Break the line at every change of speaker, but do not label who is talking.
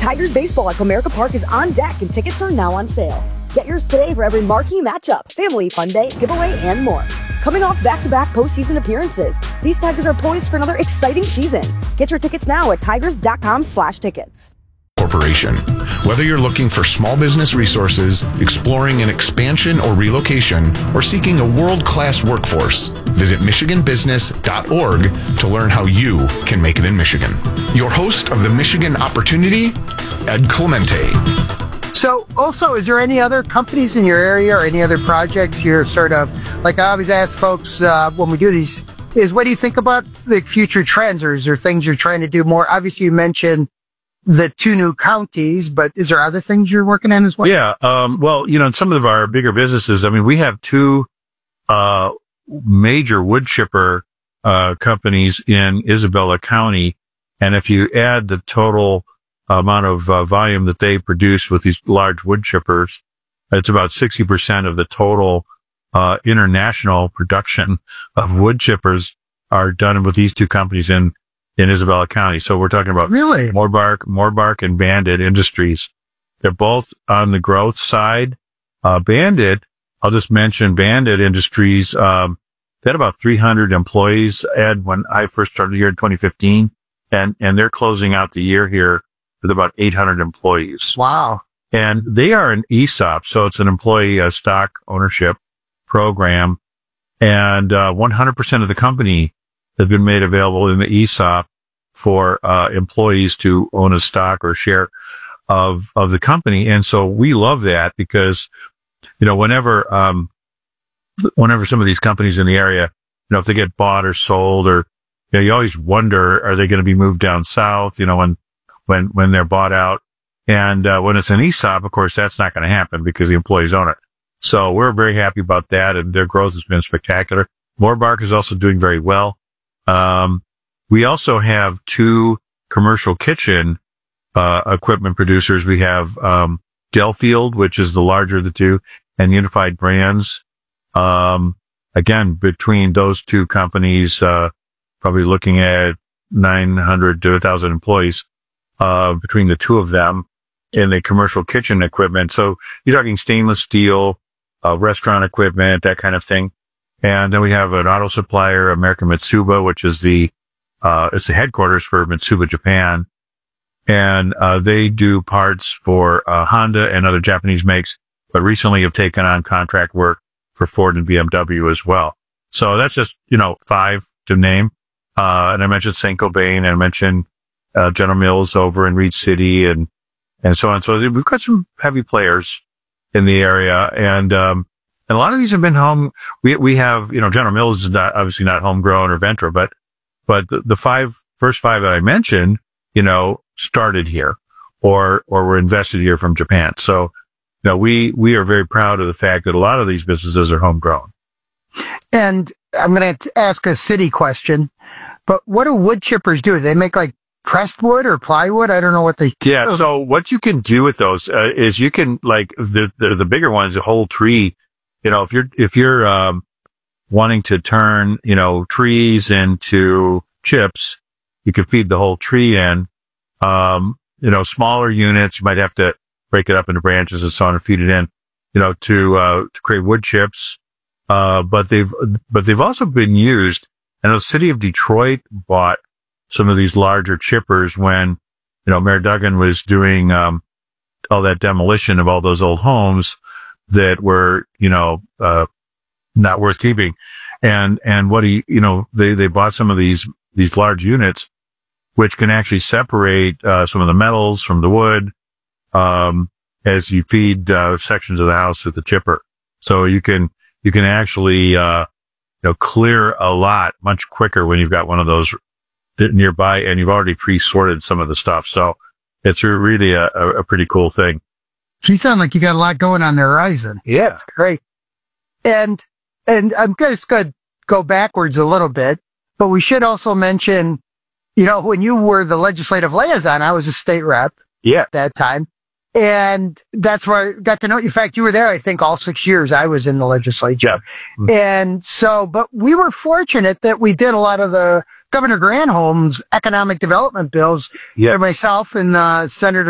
Tigers baseball at Comerica Park is on deck and tickets are now on sale. Get yours today for every marquee matchup, family fun day, giveaway, and more. Coming off back-to-back postseason appearances, these Tigers are poised for another exciting season. Get your tickets now at tigers.com/tickets.
Corporation. Whether you're looking for small business resources, exploring an expansion or relocation, or seeking a world-class workforce, visit michiganbusiness.org to learn how you can make it in Michigan. Your host of the Michigan Opportunity, Ed Clemente.
So also, is there any other companies in your area or any other projects you're sort of, like I always ask folks when we do these, is what do you think about the future trends, or is there things you're trying to do more? Obviously, you mentioned the 2 new counties, but is there other things you're working on as well?
Yeah. Well, in some of our bigger businesses, we have 2 major wood chipper companies in Isabella County. And if you add the total amount of volume that they produce with these large wood chippers, it's about 60% of the total international production of wood chippers are done with these 2 companies in Isabella County. So we're talking about
really
Moorbark and Bandit Industries. They're both on the growth side. Bandit, I'll just mention Bandit Industries. They had about 300 employees, Ed, when I first started here in 2015. And they're closing out the year here with about 800 employees.
Wow.
And they are an ESOP. So it's an employee stock ownership program. And 100% of the company has been made available in the ESOP for employees to own a stock or share of the company. And so we love that because, whenever some of these companies in the area, if they get bought or sold, or, you always wonder, are they going to be moved down south, when they're bought out? And when it's an ESOP, of course, that's not going to happen because the employees own it. So we're very happy about that, and their growth has been spectacular. Moorbark is also doing very well. We also have 2 commercial kitchen, equipment producers. We have, Delfield, which is the larger of the 2, and Unified Brands. Again, between those 2 companies, probably looking at 900 to 1,000 employees, between the 2 of them in the commercial kitchen equipment. So you're talking stainless steel, restaurant equipment, that kind of thing. And then we have an auto supplier, American Mitsuba, which is it's the headquarters for Mitsuba Japan. And, they do parts for, Honda and other Japanese makes, but recently have taken on contract work for Ford and BMW as well. So that's just, 5 to name. And I mentioned Saint-Gobain, and I mentioned, General Mills over in Reed City and so on. So we've got some heavy players in the area. And a lot of these have been home. We have, General Mills is obviously not homegrown or Ventra, but the first 5 that I mentioned, started here or were invested here from Japan. So, we are very proud of the fact that a lot of these businesses are homegrown.
And I'm going to ask a city question, but what do wood chippers do? They make like pressed wood or plywood? I don't know what they do.
Yeah. So what you can do with those, is you can, like, the bigger ones, the whole tree, if you're wanting to turn, trees into chips, you can feed the whole tree in. Smaller units, you might have to break it up into branches and so on and feed it in, to create wood chips. But they've also been used, and the city of Detroit bought some of these larger chippers when, Mayor Duggan was doing, all that demolition of all those old homes that were, not worth keeping. And what they bought some of these large units, which can actually separate, some of the metals from the wood, as you feed, sections of the house with the chipper. So you can actually, clear a lot much quicker when you've got one of those nearby and you've already pre-sorted some of the stuff. So it's really a pretty cool thing.
So you sound like you got a lot going on the horizon.
Yeah.
That's great. And I'm just going to go backwards a little bit, but we should also mention, when you were the legislative liaison, I was a state rep.
Yeah.
At that time. And that's where I got to know you. In fact, you were there, I think, all 6 years I was in the legislature.
Yeah.
And so, but we were fortunate that we did a lot of the Governor Granholm's economic development bills.
Yeah.
Myself and Senator